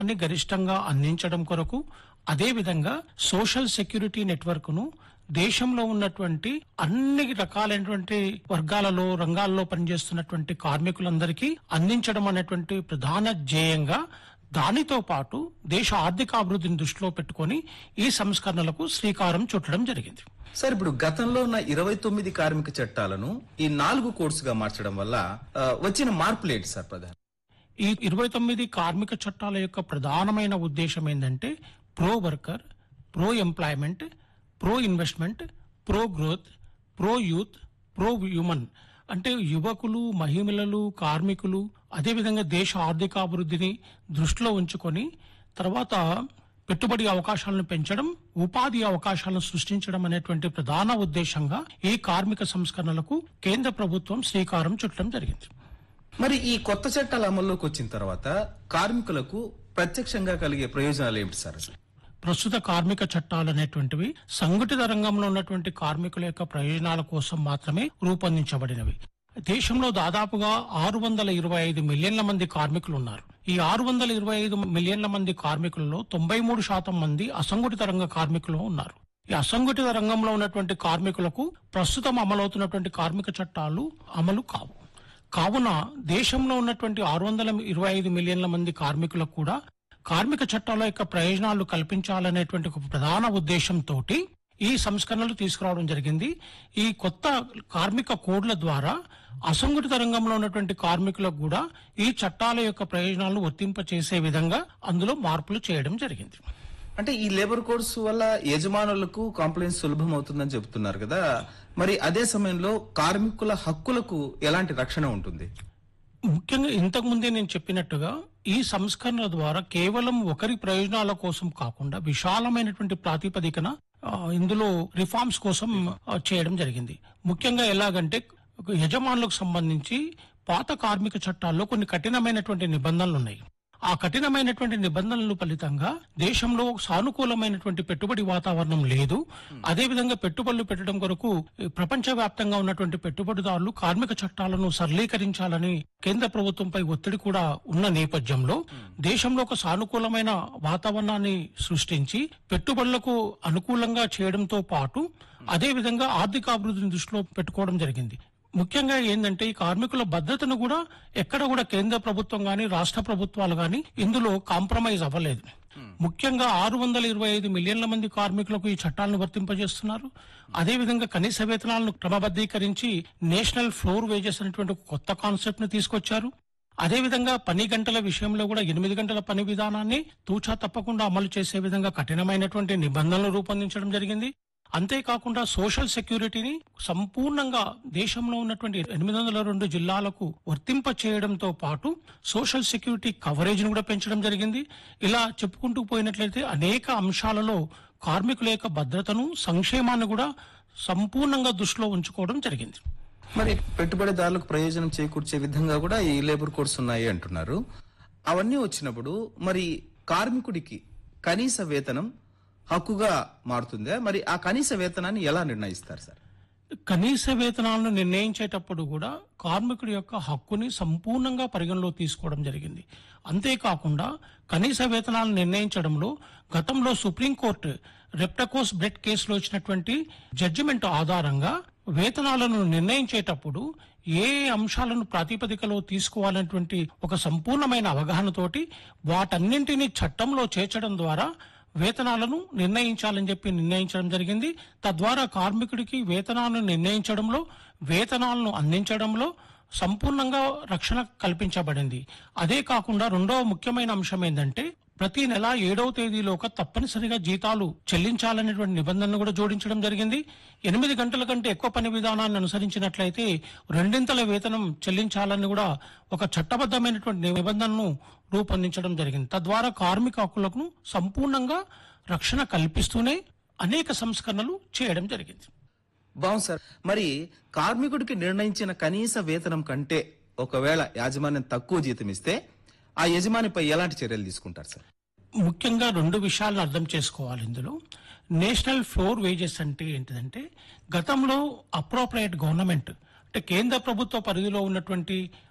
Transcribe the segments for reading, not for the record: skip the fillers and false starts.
ని గరిష్టంగా అందించడం కొరకు, అదేవిధంగా సోషల్ సెక్యూరిటీ నెట్వర్క్ ను దేశంలో ఉన్నటువంటి అన్ని రకాలైనటువంటి వర్గాలలో రంగాల్లో పనిచేస్తున్నటువంటి కార్మికులందరికీ అందించడం అనేటువంటి ప్రధాన ధ్యేయంగా, దానితో పాటు దేశ ఆర్థిక అభివృద్ధిని దృష్టిలో పెట్టుకొని ఈ సంస్కరణలకు శ్రీకారం చుట్టడం జరిగింది. సార్, ఇప్పుడు గతంలో ఉన్న 29 కార్మిక చట్టాలను ఈ 4 కోడ్స్ గా మార్చడం వల్ల వచ్చిన మార్పులు ఏంటి సార్? ప్రధాన ఈ 29 కార్మిక చట్టాల యొక్క ప్రధానమైన ఉద్దేశం ఏంటంటే pro worker, pro employment, pro investment, pro growth, pro youth, pro human. అంటే యువకులు, మహిళలు, కార్మికులు, అదేవిధంగా దేశ ఆర్థికాభివృద్ధిని దృష్టిలో ఉంచుకొని తర్వాత పెట్టుబడి అవకాశాలను పెంచడం, ఉపాధి అవకాశాలను సృష్టించడం అనేటువంటి ప్రధాన ఉద్దేశంగా ఈ కార్మిక సంస్కరణలకు కేంద్ర ప్రభుత్వం శ్రీకారం చుట్టడం జరిగింది. మరి ఈ కొత్త చట్టాలు అమల్లోకి వచ్చిన తర్వాత కార్మికులకు ప్రత్యక్షంగా కలిగే ప్రయోజనాలు ఏమిటి సార్? ప్రస్తుత కార్మిక చట్టాలు అనేటువంటివి సంఘటిత రంగంలో ఉన్నటువంటి కార్మికుల యొక్క ప్రయోజనాల కోసం మాత్రమే రూపొందించబడినవి. దేశంలో దాదాపుగా 625 మిలియన్ల మంది కార్మికులు ఉన్నారు. ఈ 625 మిలియన్ల మంది కార్మికులలో 93% మంది అసంఘటిత రంగ కార్మికులు ఉన్నారు. ఈ అసంఘటిత రంగంలో ఉన్నటువంటి కార్మికులకు ప్రస్తుతం అమలవుతున్నటువంటి కార్మిక చట్టాలు అమలు కావు. కావున దేశంలో ఉన్నటువంటి 625 మిలియన్ల మంది కార్మికులకు కూడా కార్మిక చట్టాల యొక్క ప్రయోజనాలు కల్పించాలనేటువంటి ఒక ప్రధాన ఉద్దేశంతో ఈ సంస్కరణలు తీసుకురావడం జరిగింది. ఈ కొత్త కార్మిక కోడ్ల ద్వారా అసంఘటిత రంగంలో ఉన్నటువంటి కార్మికులకు కూడా ఈ చట్టాల యొక్క ప్రయోజనాలను వర్తింపచేసే విధంగా అందులో మార్పులు చేయడం జరిగింది. అంటే ఈ లేబర్ కోడ్స్ వల్ల యజమానులకు కంప్లైంట్ సులభం అవుతుందని చెబుతున్నారు కదా, మరి అదే సమయంలో కార్మికుల హక్కులకు ఎలాంటి రక్షణ ఉంటుంది? ముఖ్యంగా ఇంతకు ముందే నేను చెప్పినట్టుగా ఈ సంస్కరణ ద్వారా కేవలం ఒకరి ప్రయోజనాల కోసం కాకుండా విశాలమైనటువంటి ప్రాతిపదికన ఇందులో రిఫార్మ్స్ కోసం చేయడం జరిగింది. ముఖ్యంగా ఎలాగంటే యజమానులకు సంబంధించి పాత కార్మిక చట్టాల్లో కొన్ని కఠినమైనటువంటి నిబంధనలు ఉన్నాయి. ఆ కఠినమైనటువంటి నిబంధనల ఫలితంగా దేశంలో సానుకూలమైనటువంటి పెట్టుబడి వాతావరణం లేదు. అదేవిధంగా పెట్టుబడులు పెట్టడం కొరకు ప్రపంచవ్యాప్తంగా ఉన్నటువంటి పెట్టుబడిదారులు కార్మిక చట్టాలను సరళీకరించాలని కేంద్ర ప్రభుత్వంపై ఒత్తిడి కూడా ఉన్న నేపథ్యంలో దేశంలో ఒక సానుకూలమైన వాతావరణాన్ని సృష్టించి పెట్టుబడులకు అనుకూలంగా చేయడంతో పాటు అదేవిధంగా ఆర్థికాభివృద్ధిని దృష్టిలో పెట్టుకోవడం జరిగింది. ముఖ్యంగా ఏంటంటే ఈ కార్మికుల భద్రతను కూడా ఎక్కడ కూడా కేంద్ర ప్రభుత్వం గాని రాష్ట్ర ప్రభుత్వాలు గాని ఇందులో కాంప్రమైజ్ అవ్వలేదు. ముఖ్యంగా 625 మిలియన్ల మంది కార్మికులకు ఈ చట్టాలను వర్తింపజేస్తున్నారు. అదేవిధంగా కనీస వేతనాలను క్రమబద్ధీకరించి నేషనల్ ఫ్లోర్ వేజెస్ అనేటువంటి కొత్త కాన్సెప్ట్ ను తీసుకొచ్చారు. అదేవిధంగా పని గంటల విషయంలో కూడా 8 గంటల పని విధానాన్ని తూచా తప్పకుండా అమలు చేసే విధంగా కఠినమైనటువంటి నిబంధనలు రూపొందించడం జరిగింది. అంతేకాకుండా సోషల్ సెక్యూరిటీని సంపూర్ణంగా దేశంలో ఉన్నటువంటి 802 జిల్లాలకు వర్తింప చేయడంతో పాటు సోషల్ సెక్యూరిటీ కవరేజ్ ను కూడా పెంచడం జరిగింది. ఇలా చెప్పుకుంటూ పోయినట్లయితే అనేక అంశాలలో కార్మికుల యొక్క భద్రతను, సంక్షేమాన్ని కూడా సంపూర్ణంగా దృష్టిలో ఉంచుకోవడం జరిగింది. మరి పెట్టుబడిదారులకు ప్రయోజనం చేకూర్చే విధంగా కూడా ఈ లేబర్ కోడ్స్ ఉన్నాయి అంటున్నారు. అవన్నీ వచ్చినప్పుడు మరి కార్మికుడికి కనీస వేతనం హక్కుగా మారుతుందా? మరి ఆ కనీస వేతనాన్ని ఎలా నిర్ణయిస్తారు సార్? కనీస వేతనాలను నిర్ణయించేటప్పుడు కూడా కార్మికుడి యొక్క హక్కుని సంపూర్ణంగా పరిగణలో తీసుకోవడం జరిగింది. అంతేకాకుండా కనీస వేతనాలను నిర్ణయించడంలో గతంలో సుప్రీంకోర్టు రెప్టకోస్ బ్రెడ్ కేసులో ఇచ్చినటువంటి జడ్జిమెంట్ ఆధారంగా వేతనాలను నిర్ణయించేటప్పుడు ఏ అంశాలను ప్రాతిపదికలో తీసుకోవాలనేటువంటి ఒక సంపూర్ణమైన అవగాహనతోటి వాటన్నింటినీ చట్టంలో చేర్చడం ద్వారా వేతనాలను నిర్ణయించడం జరిగింది. తద్వారా కార్మికుడికి వేతనాలను నిర్ణయించడంలో, వేతనాలను అందించడంలో సంపూర్ణంగా రక్షణ కల్పించబడింది. అదే కాకుండా రెండవ ముఖ్యమైన అంశం ఏంటంటే ప్రతి నెల 7వ తేదీలోగా తప్పనిసరిగా జీతాలు చెల్లించాలనేటువంటి నిబంధనను కూడా జోడించడం జరిగింది. 8 గంటల కంటే ఎక్కువ పని విధానాన్ని అనుసరించినట్లయితే 2 వేతనం చెల్లించాలని కూడా ఒక చట్టబద్ధమైనటువంటి నిబంధనను రూపొందించడం జరిగింది. తద్వారా కార్మిక హక్కులకు సంపూర్ణంగా రక్షణ కల్పిస్తూనే అనేక సంస్కరణలు చేయడం జరిగింది. బాగుంది సార్. మరి కార్మికుడికి నిర్ణయించిన కనీస వేతనం కంటే ఒకవేళ యాజమాన్యం తక్కువ జీతం ఇస్తే ఆ యజమానిపై ఎలాంటి చర్యలు తీసుకుంటారు సార్? ముఖ్యంగా 2 విషయాలను అర్థం చేసుకోవాలి ఇందులో. నేషనల్ ఫ్లోర్ వేజెస్ అంటే ఏంటిదంటే గతంలో అప్రోప్రియేట్ గవర్నమెంట్ అంటే కేంద్ర ప్రభుత్వ పరిధిలో ఉన్నటువంటి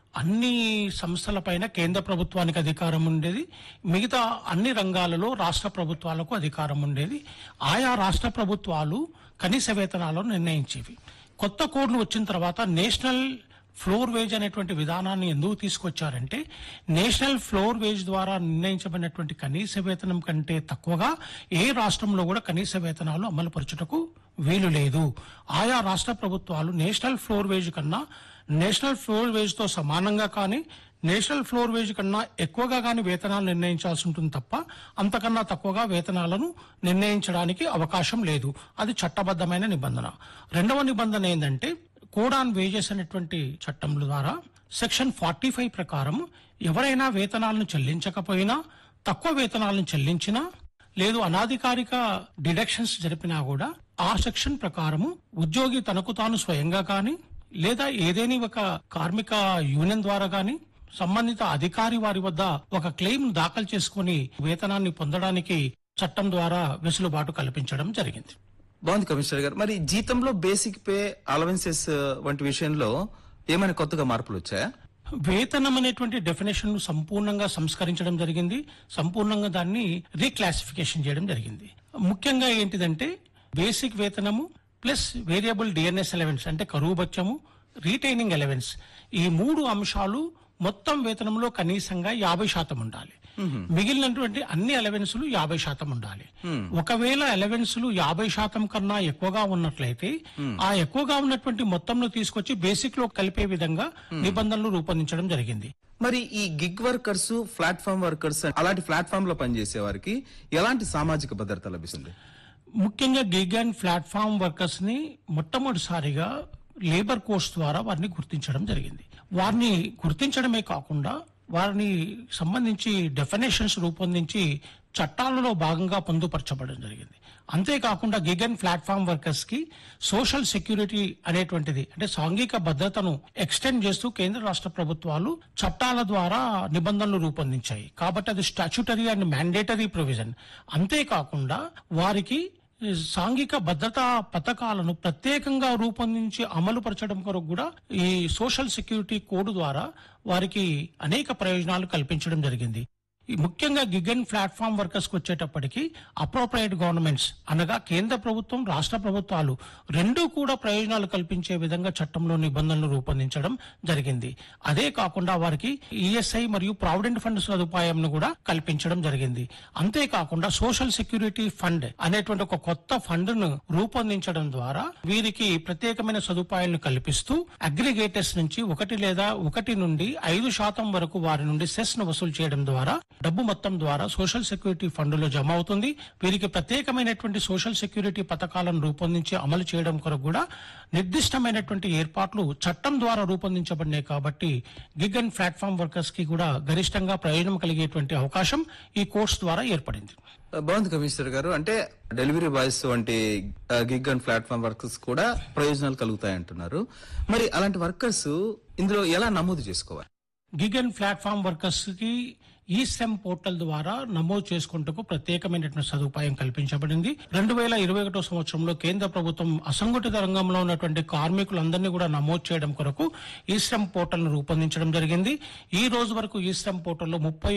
అన్ని సంస్థలపైన కేంద్ర ప్రభుత్వానికి అధికారం ఉండేది. మిగతా అన్ని రంగాలలో రాష్ట్ర ప్రభుత్వాలకు అధికారం ఉండేది. ఆయా రాష్ట్ర ప్రభుత్వాలు కనీస వేతనాలను నిర్ణయించేవి. కొత్త కోడ్లు వచ్చిన తర్వాత నేషనల్ ఫ్లోర్ వేజ్ అనేటువంటి విధానాన్ని ఎందుకు తీసుకొచ్చారంటే, నేషనల్ ఫ్లోర్ వేజ్ ద్వారా నిర్ణయించబడినటువంటి కనీస వేతనం కంటే తక్కువగా ఏ రాష్ట్రంలో కూడా కనీస వేతనాలు అమలు పరచుటకు వీలు లేదు. ఆయా రాష్ట్ర ప్రభుత్వాలు నేషనల్ ఫ్లోర్ వేజ్ కన్నా, నేషనల్ ఫ్లోర్ వేజ్ తో సమానంగా కానీ, నేషనల్ ఫ్లోర్ వేజ్ కన్నా ఎక్కువగా కానీ వేతనాలు నిర్ణయించాల్సి ఉంటుంది తప్ప అంతకన్నా తక్కువగా వేతనాలను నిర్ణయించడానికి అవకాశం లేదు. అది చట్టబద్ధమైన నిబంధన. రెండవ నిబంధన ఏంటంటే, కోడ్ ఆన్ వేజెస్ అనేటువంటి చట్టం ద్వారా సెక్షన్ 45 ప్రకారం ఎవరైనా వేతనాలను చెల్లించకపోయినా, తక్కువ వేతనాలను చెల్లించినా, లేదు అనాధికారిక డిడక్షన్స్ జరిపినా కూడా ఆ సెక్షన్ ప్రకారము ఉద్యోగి తనకు తాను స్వయంగా కానీ, లేదా ఏదేని ఒక కార్మిక యూనియన్ ద్వారా కానీ, సంబంధిత అధికారి వారి వద్ద ఒక క్లెయిమ్ దాఖలు చేసుకుని వేతనాన్ని పొందడానికి చట్టం ద్వారా వెసులుబాటు కల్పించడం జరిగింది. బాగుంది కమిషనర్ గారు. మరి జీతంలో బేసిక్ పే, అలవెన్సెస్ వంటి విషయంలో ఏమైనా కొత్తగా మార్పులు వచ్చాయా? వేతనం అనేటువంటి డెఫినేషన్ సంపూర్ణంగా సంస్కరించడం జరిగింది. సంపూర్ణంగా దాన్ని రీక్లాసిఫికేషన్ చేయడం జరిగింది. ముఖ్యంగా ఏంటిదంటే, basic వేతనము plus variable DNS allowance అంటే కరువు బత్యము, రీటైనింగ్ అలవెన్స్, ఈ 3 అంశాలు మొత్తం వేతనంలో కనీసంగా 50% ఉండాలి. మిగిలినటువంటి అన్ని అలవెన్సులు 50% ఉండాలి. ఒకవేళ అలవెన్సులు 50% కన్నా ఎక్కువగా ఉన్నట్లయితే ఆ ఎక్కువగా ఉన్నటువంటి మొత్తంను తీసుకొచ్చి బేసిక్ లో కలిపే విధంగా నిబంధనలు రూపొందించడం జరిగింది. మరి ఈ గిగ్ వర్కర్స్, ప్లాట్ఫామ్ వర్కర్స్, అలాంటి ప్లాట్ఫామ్ లో పనిచేసే వారికి ఎలాంటి సామాజిక భద్రత లభిస్తుంది? ముఖ్యంగా గిగ్ అండ్ ప్లాట్ఫామ్ వర్కర్స్ ని మొట్టమొదటిసారిగా లేబర్ కోర్స్ ద్వారా వారిని గుర్తించడం జరిగింది. వారిని గుర్తించడమే కాకుండా వారిని సంబంధించి డెఫినేషన్స్ రూపొందించి చట్టాలలో భాగంగా పొందుపరచబడడం జరిగింది. అంతేకాకుండా గిగ్ అండ్ ప్లాట్ఫామ్ వర్కర్స్ కి సోషల్ సెక్యూరిటీ అనేటువంటిది, అంటే సాంఘిక భద్రతను ఎక్స్టెండ్ చేస్తూ కేంద్ర రాష్ట్ర ప్రభుత్వాలు చట్టాల ద్వారా నిబంధనలు రూపొందించాయి. కాబట్టి అది స్టాచ్యుటరీ అండ్ మ్యాండేటరీ ప్రొవిజన్. అంతేకాకుండా వారికి సాంఘిక భద్రతా పథకాలను ప్రత్యేకంగా రూపొందించి అమలు పరచడం కొరకు కూడా ఈ సోషల్ సెక్యూరిటీ కోడ్ ద్వారా వారికి అనేక ప్రయోజనాలు కల్పించడం జరిగింది. ముఖ్యంగా గిగ్ అండ్ ప్లాట్ఫామ్ వర్కర్స్ కు వచ్చేటప్పటికి అప్రోప్రియేట్ గవర్నమెంట్స్ అనగా కేంద్ర ప్రభుత్వం, రాష్ట్ర ప్రభుత్వాలు రెండూ కూడా ప్రయోజనాలు కల్పించే విధంగా చట్టంలో నిబంధనలు రూపొందించడం జరిగింది. అదే కాకుండా వారికి ఈఎస్ఐ మరియు ప్రావిడెంట్ ఫండ్ సదుపాయంను కూడా కల్పించడం జరిగింది. అంతేకాకుండా సోషల్ సెక్యూరిటీ ఫండ్ అనేటువంటి ఒక కొత్త ఫండ్ ను రూపొందించడం ద్వారా వీరికి ప్రత్యేకమైన సదుపాయాలను కల్పిస్తూ అగ్రిగేటర్స్ నుంచి 1 లేదా 1 నుండి 5% వరకు వారి నుండి సెస్ ను వసూలు చేయడం ద్వారా డబ్బు మొత్తం ద్వారా సోషల్ సెక్యూరిటీ ఫండ్లో జమ అవుతుంది. వీరికి ప్రత్యేకమైనటువంటి సోషల్ సెక్యూరిటీ పథకాలను రూపొందించి అమలు చేయడం కొరకు కూడా నిర్దిష్టమైనటువంటి ఏర్పాట్లు చట్టం ద్వారా రూపొందించబడినాయి. కాబట్టి గిగ్ అండ్ ప్లాట్ఫామ్ వర్కర్స్ కి కూడా గరిష్టంగా ప్రయోజనం కలిగేటువంటి అవకాశం ఈ కోర్స్ ద్వారా ఏర్పడింది. బాగుంది కమిషనర్ గారు. అంటే డెలివరీ బాయ్స్ వంటి గిగ్ అండ్ ప్లాట్ఫామ్ వర్కర్స్ కూడా ప్రయోజనాలు కలుగుతాయంటున్నారు. మరి అలాంటి వర్కర్స్ ఇందులో ఎలా నమోదు చేసుకోవాలి? గిగ్ అండ్ ప్లాట్ఫామ్ వర్కర్స్ కి ఈ సెమ్ పోర్టల్ ద్వారా నమోదు చేసుకుంటూ ప్రత్యేకమైనటువంటి సదుపాయం కల్పించబడింది. 2021 సంవత్సరంలో కేంద్ర ప్రభుత్వం అసంఘటిత రంగంలో ఉన్నటువంటి కార్మికులందరినీ కూడా నమోదు చేయడం కొరకు ఈ సెమ్ పోర్టల్ ను రూపొందించడం జరిగింది. ఈ రోజు వరకు ఈ సెమ్ పోర్టల్లో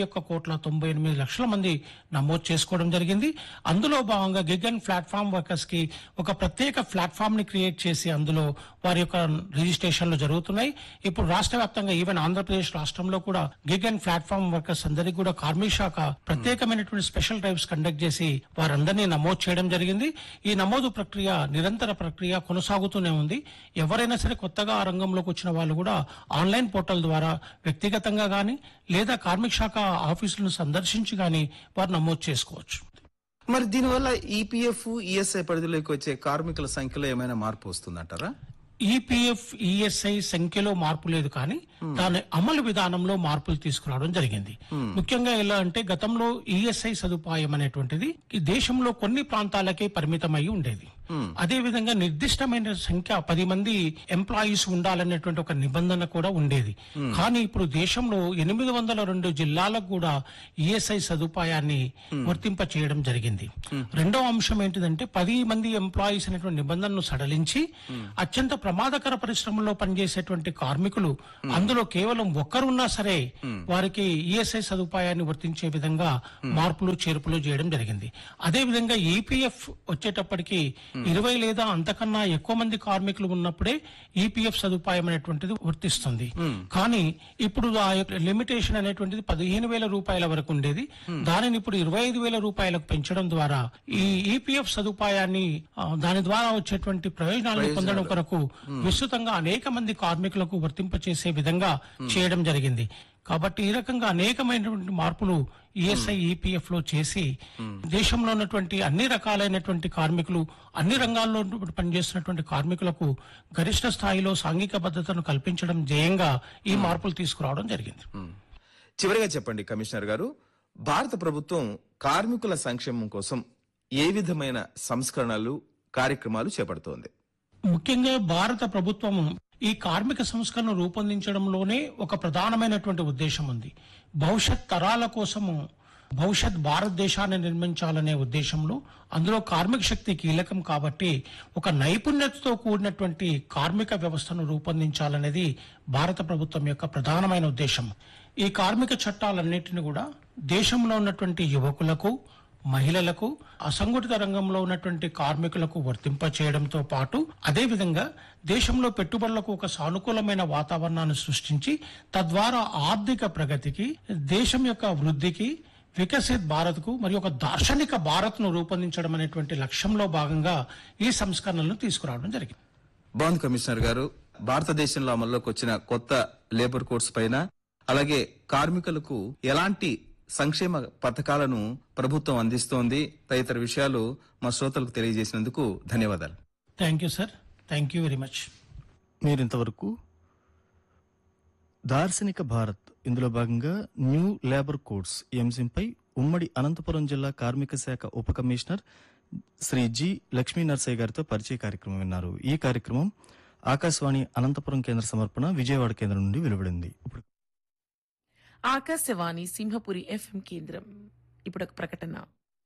31,98,00,000 మంది నమోదు చేసుకోవడం జరిగింది. అందులో భాగంగా గిగ్ అండ్ ప్లాట్ఫామ్ వర్కర్స్ కి ఒక ప్రత్యేక ప్లాట్ఫామ్ ని క్రియేట్ చేసి అందులో వారి యొక్క రిజిస్ట్రేషన్లు జరుగుతున్నాయి. ఇప్పుడు రాష్ట్ర వ్యాప్తంగా ఈవెన్ ఆంధ్రప్రదేశ్ రాష్ట్రంలో కూడా గిగ్ అండ్ ప్లాట్ఫామ్ వర్కర్స్ అందరికీ కూడా కార్మిక శాఖ ప్రత్యేకమైనటువంటి స్పెషల్ డ్రైవ్స్ కండక్ట్ చేసి వారందరినీ నమోదు చేయడం జరిగింది. ఈ నమోదు ప్రక్రియ నిరంతర ప్రక్రియ కొనసాగుతూనే ఉంది. ఎవరైనా సరే కొత్తగా ఆ రంగంలోకి వచ్చిన వాళ్ళు కూడా ఆన్లైన్ పోర్టల్ ద్వారా వ్యక్తిగతంగా గానీ లేదా కార్మిక శాఖ ఆఫీసులను సందర్శించి గానీ వారు నమోదు చేసుకోవచ్చు. మరి దీనివల్ల ఈపీఎఫ్, ఈఎస్ఐ పరిధిలోకి వచ్చే కార్మికుల సంఖ్యలో ఏమైనా మార్పు వస్తుందంటారా? ఈపీఎఫ్, ఈఎస్ఐ సంఖ్యలో మార్పు లేదు, కానీ దాని అమలు విధానంలో మార్పులు తీసుకురావడం జరిగింది. ముఖ్యంగా ఎలా అంటే, గతంలో ఈఎస్ఐ సదుపాయం అనేటువంటిది ఈ దేశంలో కొన్ని ప్రాంతాలకే పరిమితమై ఉండేది. అదే విధంగా నిర్దిష్టమైన సంఖ్య 10 మంది ఎంప్లాయీస్ ఉండాలనేటువంటి ఒక నిబంధన కూడా ఉండేది. కానీ ఇప్పుడు దేశంలో 802 జిల్లాలకు కూడా ఈఎస్ఐ సదుపాయాన్ని వర్తింప చేయడం జరిగింది. రెండవ అంశం ఏంటిదంటే 10 మంది ఎంప్లాయీస్ అనేటువంటి నిబంధనను సడలించి అత్యంత ప్రమాదకర పరిశ్రమల్లో పనిచేసేటువంటి కార్మికులు అందులో కేవలం ఒక్కరున్నా సరే వారికి ఈఎస్ఐ సదుపాయాన్ని వర్తించే విధంగా మార్పులు చేర్పులు చేయడం జరిగింది. అదే విధంగా ఈపీఎఫ్ వచ్చేటప్పటికి 20 లేదా అంతకన్నా ఎక్కువ మంది కార్మికులు ఉన్నప్పుడే ఈపీఎఫ్ సదుపాయం అనేటువంటిది వర్తిస్తుంది. కానీ ఇప్పుడు ఆ లిమిటేషన్ అనేటువంటిది 15,000 రూపాయల వరకు ఉండేది. దానిని ఇప్పుడు 25,000 రూపాయలకు పెంచడం ద్వారా ఈ ఈపీఎఫ్ సదుపాయాన్ని దాని ద్వారా వచ్చేటువంటి ప్రయోజనాలను పొందడం కొరకు విస్తృతంగా అనేక మంది కార్మికులకు వర్తింపచేసే విధంగా చేయడం జరిగింది. కాబట్టి ఈ రకంగా అనేకమైనటువంటి మార్పులు ఈఎస్ఐ ఈపీఎఫ్ లో చేసి దేశంలో ఉన్నటువంటి అన్ని రకాలైనటువంటి కార్మికులు, అన్ని రంగాల్లో పనిచేస్తున్నటువంటి కార్మికులకు గరిష్ట స్థాయిలో సాంఘిక భద్రతను కల్పించడం ధ్యేయంగా ఈ మార్పులు తీసుకురావడం జరిగింది. చివరిగా చెప్పండి కమిషనర్ గారు, భారత ప్రభుత్వం కార్మికుల సంక్షేమం కోసం ఏ విధమైన సంస్కరణలు, కార్యక్రమాలు చేపడుతోంది? ముఖ్యంగా భారత ప్రభుత్వం ఈ కార్మిక సంస్కరణ రూపొందించడంలోనే ఒక ప్రధానమైనటువంటి ఉద్దేశం ఉంది. భవిష్యత్ తరాల కోసము భవిష్యత్ భారతదేశాన్ని నిర్మించాలనే ఉద్దేశంలో అందులో కార్మిక శక్తి కీలకం కాబట్టి ఒక నైపుణ్యతతో కూడినటువంటి కార్మిక వ్యవస్థను రూపొందించాలనేది భారత ప్రభుత్వం యొక్క ప్రధానమైన ఉద్దేశం. ఈ కార్మిక చట్టాలన్నింటినీ కూడా దేశంలో ఉన్నటువంటి యువకులకు, మహిళలకు, అసంఘటిత రంగంలో ఉన్నటువంటి కార్మికులకు వర్తింప చేయడంతో పాటు అదే విధంగా దేశంలో పెట్టుబడులకు ఒక సానుకూలమైన వాతావరణాన్ని సృష్టించి తద్వారా ఆర్థిక ప్రగతికి, దేశం యొక్క వృద్ధికి, వికసిత్ భారత్ కు మరియు ఒక దార్శనిక భారత్ ను రూపొందించడం అనేటువంటి లక్ష్యంలో భాగంగా ఈ సంస్కరణలను తీసుకురావడం జరిగింది. బాగుంది కమిషనర్ గారు. భారతదేశంలో అమల్లోకి వచ్చిన కొత్త లేబర్ కోడ్స్ పైన, అలాగే కార్మికులకు ఎలాంటి సంక్షేమ పథకాలను ప్రభుత్వం అందిస్తోంది తదితర విషయాలు మా శ్రోతలకు తెలియజేసినందుకు ధన్యవాదాలు. Thank you sir. Thank you very much. మీరింతవరకు దార్శనిక భారత్ ఇందులో భాగంగా న్యూ లేబర్ కోడ్స్ ఈ అంశంపై ఉమ్మడి అనంతపురం జిల్లా కార్మిక శాఖ ఉప కమిషనర్ శ్రీ జి లక్ష్మీ నరసయ్య గారితో పరిచయ కార్యక్రమం విన్నారు. ఈ కార్యక్రమం ఆకాశవాణి అనంతపురం కేంద్ర సమర్పణ, విజయవాడ కేంద్రం నుండి వెలువడింది. ఆకాశవాణి సింహపురి ఎఫ్ఎం కేంద్రం. ఇప్పుడు ఒక ప్రకటన.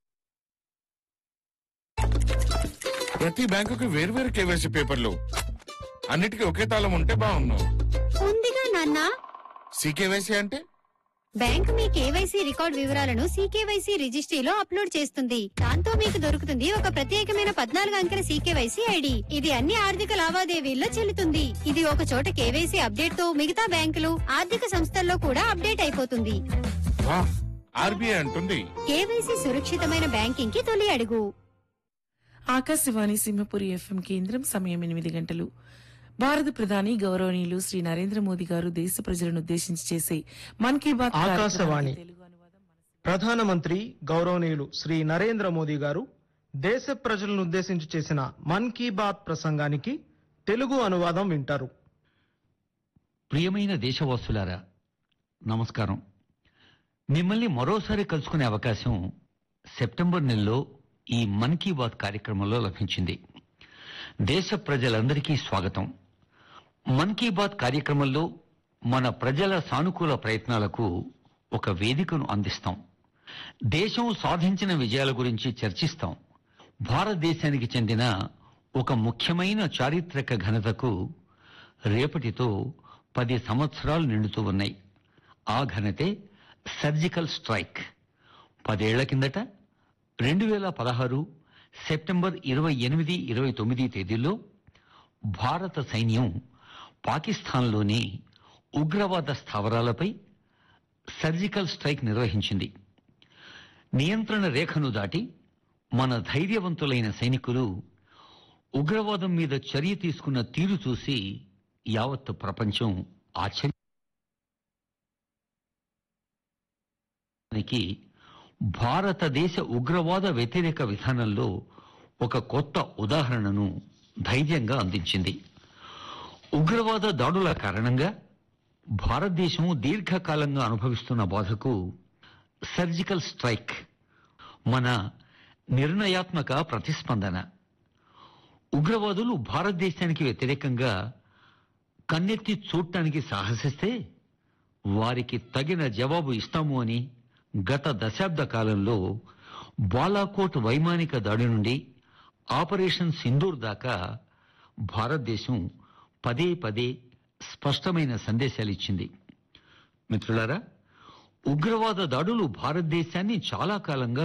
ప్రతి బ్యాంకుకి వేర్వేరు కేవైసీ పేపర్లు, అన్నిటికీ ఒకే తాళం ఉంటే బాగున్నావు. ఉందిగా నాన్న. సీకేవైసీ అంటే బ్యాంక్ మీ కేవైసీ రికార్డ్ వివరాలను సీకేవైసీ రిజిస్ట్రీలో అప్లోడ్ చేస్తుంది. దాంతో మీకు దొరుకుతుంది ఒక ప్రత్యేకమైన 14 అంకెల సీకేవైసీ ఐడి. ఇది అన్ని ఆర్థిక లావాదేవీల్లో చెల్లుతుంది. ఇది ఒక చోట కేవైసీ అప్డేట్ తో మిగతా బ్యాంకులు, ఆర్థిక సంస్థల్లో కూడా అప్డేట్ అయిపోతుంది. ఆర్బీఐ అంటుంది కేవైసీ సురక్షితమైన బ్యాంకింగ్ కి తొలి అడుగు. ఆకాశవాణి సింహపురి ఎఫ్ఎం కేంద్రం. సమయం 8 గంటలు. భారత ప్రధాని గౌరవనీయులు శ్రీ నరేంద్ర మోదీ గారు దేశ ప్రజలను ఉద్దేశించి చేసే మన్ కీ బాత్ ఆకాశవాణి ప్రధానమంత్రి గౌరవనీయులు శ్రీ నరేంద్ర మోదీ గారు దేశ ప్రజలను ఉద్దేశించి చేసిన మన్ కీ బాత్ ప్రసంగానికి తెలుగు అనువాదం వింటారు. ప్రియమైన దేశవాసులారా, నమస్కారం. మిమ్మల్ని మరోసారి కలుసుకునే అవకాశం సెప్టెంబర్ నెలలో ఈ మన్ కీ బాత్ కార్యక్రమంలో లభించింది. దేశ ప్రజలందరికీ స్వాగతం. మన్ కీ బాత్ కార్యక్రమంలో మన ప్రజల సానుకూల ప్రయత్నాలకు ఒక వేదికను అందిస్తాం. దేశం సాధించిన విజయాల గురించి చర్చిస్తాం. భారతదేశానికి చెందిన ఒక ముఖ్యమైన చారిత్రక ఘనతకు రేపటితో 10 సంవత్సరాలు నిండుతూ ఉన్నాయి. ఆ ఘనతే సర్జికల్ స్ట్రైక్. 10 ఏళ్ల కిందట 2016 సెప్టెంబర్ 28, 29 తేదీల్లో భారత సైన్యం పాకిస్తాన్లోని ఉగ్రవాద స్థావరాలపై సర్జికల్ స్ట్రైక్ నిర్వహించింది. నియంత్రణ రేఖను దాటి మన ధైర్యవంతులైన సైనికులు ఉగ్రవాదం మీద చర్య తీసుకున్న తీరు చూసి యావత్ ప్రపంచం ఆశ్చర్యానికి భారతదేశ ఉగ్రవాద వ్యతిరేక విధానంలో ఒక కొత్త ఉదాహరణను ధైర్యంగా అందించింది. ఉగ్రవాద దాడుల కారణంగా భారతదేశం దీర్ఘకాలంగా అనుభవిస్తున్న బాధకు సర్జికల్ స్ట్రైక్ మన నిర్ణయాత్మక ప్రతిస్పందన. ఉగ్రవాదులు భారతదేశానికి వ్యతిరేకంగా కన్నెత్తి చూడటానికి సాహసిస్తే వారికి తగిన జవాబు ఇస్తాము అని గత దశాబ్ద కాలంలో బాలాకోట్ వైమానిక దాడి నుండి ఆపరేషన్ సింధూర్ దాకా భారతదేశం పదే పదే స్పష్టమైన సందేశాలిచ్చింది. మిత్రులారా, ఉగ్రవాద దాడులు భారతదేశాన్ని చాలా కాలంగా